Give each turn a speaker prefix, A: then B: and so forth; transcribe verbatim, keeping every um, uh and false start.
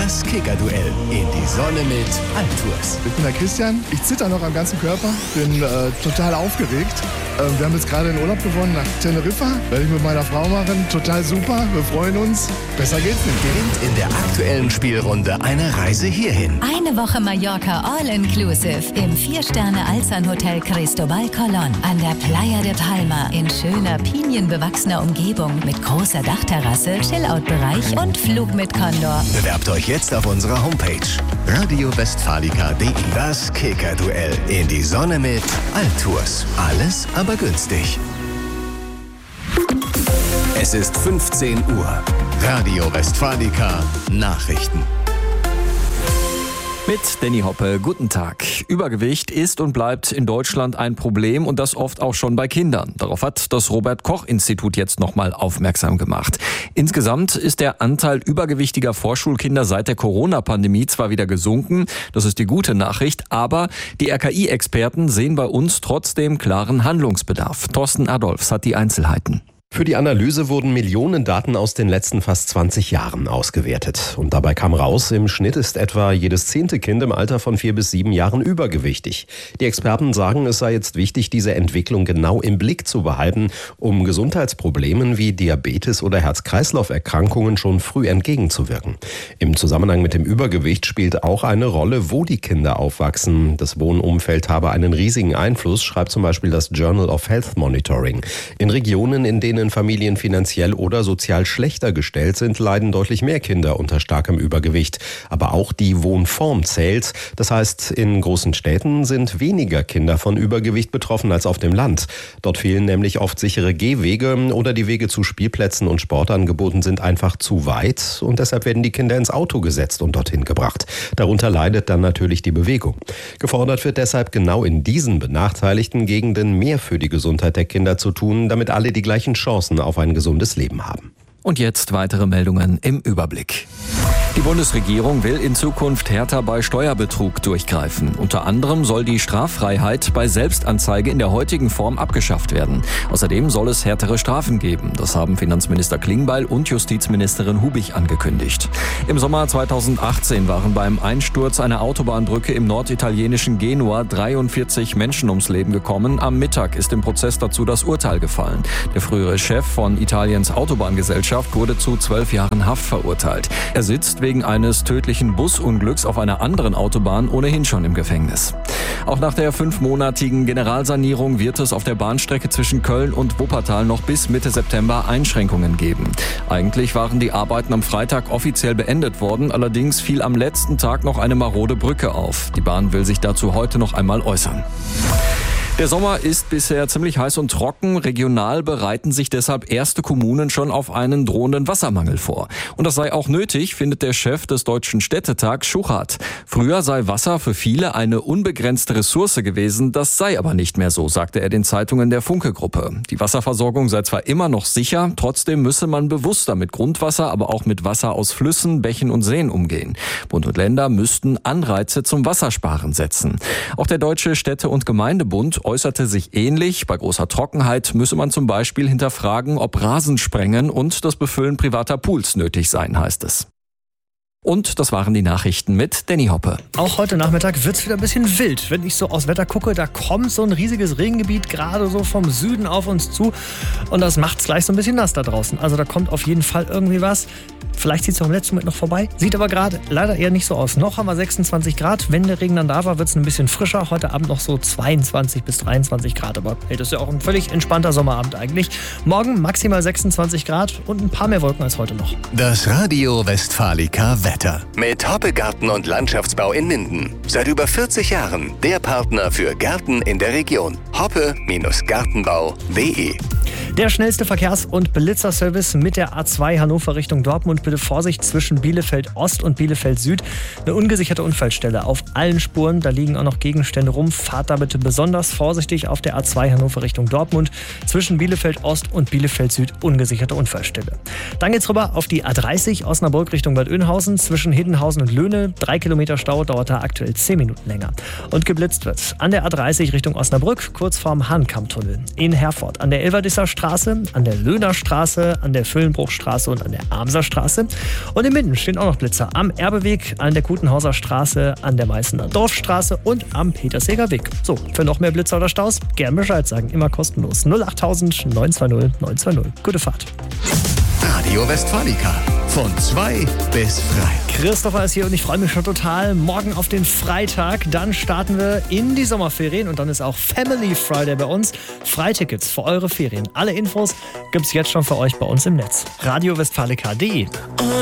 A: Das Kicker-Duell in die Sonne mit Altours.
B: Ich bin der Christian, ich zitter noch am ganzen Körper, bin äh, total aufgeregt. Ähm, wir haben jetzt gerade den Urlaub gewonnen nach Teneriffa, werde ich mit meiner Frau machen, total super, wir freuen uns, besser geht's nicht.
A: Gewinnt in der aktuellen Spielrunde eine Reise hierhin.
C: Eine Woche Mallorca All-Inclusive im vier-Sterne-Alzan-Hotel Cristobal Colón an der Playa de Palma in schöner, pinienbewachsener Umgebung mit großer Dachterrasse, Chillout-Bereich und Flug mit Condor.
A: Bewerbt euch jetzt auf unserer Homepage radio westfalica punkt de. Das Kicker-Duell in die Sonne mit Altours. Alles aber günstig. Es ist fünfzehn Uhr. Radio Westfalica Nachrichten.
D: Mit Danny Hoppe, guten Tag. Übergewicht ist und bleibt in Deutschland ein Problem und das oft auch schon bei Kindern. Darauf hat das Robert-Koch-Institut jetzt nochmal aufmerksam gemacht. Insgesamt ist der Anteil übergewichtiger Vorschulkinder seit der Corona-Pandemie zwar wieder gesunken, das ist die gute Nachricht, aber die R K I-Experten sehen bei uns trotzdem klaren Handlungsbedarf. Thorsten Adolfs hat die Einzelheiten.
E: Für die Analyse wurden Millionen Daten aus den letzten fast zwanzig Jahren ausgewertet. Und dabei kam raus, im Schnitt ist etwa jedes zehnte Kind im Alter von vier bis sieben Jahren übergewichtig. Die Experten sagen, es sei jetzt wichtig, diese Entwicklung genau im Blick zu behalten, um Gesundheitsproblemen wie Diabetes oder Herz-Kreislauf-Erkrankungen schon früh entgegenzuwirken. Im Zusammenhang mit dem Übergewicht spielt auch eine Rolle, wo die Kinder aufwachsen. Das Wohnumfeld habe einen riesigen Einfluss, schreibt zum Beispiel das Journal of Health Monitoring. In Regionen, in denen Familien finanziell oder sozial schlechter gestellt sind, leiden deutlich mehr Kinder unter starkem Übergewicht. Aber auch die Wohnform zählt. Das heißt, in großen Städten sind weniger Kinder von Übergewicht betroffen als auf dem Land. Dort fehlen nämlich oft sichere Gehwege oder die Wege zu Spielplätzen und Sportangeboten sind einfach zu weit und deshalb werden die Kinder ins Auto gesetzt und dorthin gebracht. Darunter leidet dann natürlich die Bewegung. Gefordert wird deshalb genau in diesen benachteiligten Gegenden mehr für die Gesundheit der Kinder zu tun, damit alle die gleichen Chancen auf ein gesundes Leben haben.
D: Und jetzt weitere Meldungen im Überblick. Die Bundesregierung will in Zukunft härter bei Steuerbetrug durchgreifen. Unter anderem soll die Straffreiheit bei Selbstanzeige in der heutigen Form abgeschafft werden. Außerdem soll es härtere Strafen geben. Das haben Finanzminister Klingbeil und Justizministerin Hubig angekündigt. Im Sommer zweitausendachtzehn waren beim Einsturz einer Autobahnbrücke im norditalienischen Genua dreiundvierzig Menschen ums Leben gekommen. Am Mittag ist im Prozess dazu das Urteil gefallen. Der frühere Chef von Italiens Autobahngesellschaft wurde zu zwölf Jahren Haft verurteilt. Er sitzt wegen eines tödlichen Busunglücks auf einer anderen Autobahn ohnehin schon im Gefängnis. Auch nach der fünfmonatigen Generalsanierung wird es auf der Bahnstrecke zwischen Köln und Wuppertal noch bis Mitte September Einschränkungen geben. Eigentlich waren die Arbeiten am Freitag offiziell beendet worden, allerdings fiel am letzten Tag noch eine marode Brücke auf. Die Bahn will sich dazu heute noch einmal äußern. Der Sommer ist bisher ziemlich heiß und trocken. Regional bereiten sich deshalb erste Kommunen schon auf einen drohenden Wassermangel vor. Und das sei auch nötig, findet der Chef des Deutschen Städtetags Schuchart. Früher sei Wasser für viele eine unbegrenzte Ressource gewesen. Das sei aber nicht mehr so, sagte er den Zeitungen der Funke-Gruppe. Die Wasserversorgung sei zwar immer noch sicher, trotzdem müsse man bewusster mit Grundwasser, aber auch mit Wasser aus Flüssen, Bächen und Seen umgehen. Bund und Länder müssten Anreize zum Wassersparen setzen. Auch der Deutsche Städte- und Gemeindebund äußerte sich ähnlich. Bei großer Trockenheit müsse man zum Beispiel hinterfragen, ob Rasensprengen und das Befüllen privater Pools nötig seien, heißt es. Und das waren die Nachrichten mit Danny Hoppe.
F: Auch heute Nachmittag wird es wieder ein bisschen wild. Wenn ich so aufs Wetter gucke, da kommt so ein riesiges Regengebiet gerade so vom Süden auf uns zu. Und das macht es gleich so ein bisschen nass da draußen. Also da kommt auf jeden Fall irgendwie was. Vielleicht zieht es auch im letzten Moment noch vorbei. Sieht aber gerade leider eher nicht so aus. Noch haben wir sechsundzwanzig Grad. Wenn der Regen dann da war, wird es ein bisschen frischer. Heute Abend noch so zweiundzwanzig bis dreiundzwanzig Grad. Aber hey, das ist ja auch ein völlig entspannter Sommerabend eigentlich. Morgen maximal sechsundzwanzig Grad und ein paar mehr Wolken als heute noch.
A: Das Radio Westfalica Wetter. Mit Hoppe Garten und Landschaftsbau in Minden. Seit über vierzig Jahren der Partner für Gärten in der Region. hoppe Gartenbau punkt de.
F: Der schnellste Verkehrs- und Blitzerservice mit der A zwei Hannover Richtung Dortmund. Bitte Vorsicht zwischen Bielefeld Ost und Bielefeld Süd. Eine ungesicherte Unfallstelle auf allen Spuren. Da liegen auch noch Gegenstände rum. Fahrt da bitte besonders vorsichtig auf der A zwei Hannover Richtung Dortmund. Zwischen Bielefeld Ost und Bielefeld Süd ungesicherte Unfallstelle. Dann geht's rüber auf die A dreißig Osnabrück Richtung Bad Oeynhausen. Zwischen Hiddenhausen und Löhne. Drei Kilometer Stau, dauert da aktuell zehn Minuten länger. Und geblitzt wird an der A dreißig Richtung Osnabrück, kurz vorm Hahnkammtunnel. In Herford an der Elverdister Straße Straße, an der Löhnerstraße, an der Füllenbruchstraße und an der Amser Straße. Und in Minden stehen auch noch Blitzer am Erbeweg, an der Kutenhauser Straße, an der Meißener Dorfstraße und am Peterseger Weg. So, für noch mehr Blitzer oder Staus, gern Bescheid sagen, immer kostenlos. null achttausend neun zwei null neun zwei null. Gute Fahrt.
A: Radio Westfalica. Von zwei bis frei.
F: Christopher ist hier und ich freue mich schon total. Morgen auf den Freitag, dann starten wir in die Sommerferien und dann ist auch Family Friday bei uns. Freitickets für eure Ferien. Alle Infos gibt's jetzt schon für euch bei uns im Netz. Radio Westfalica punkt de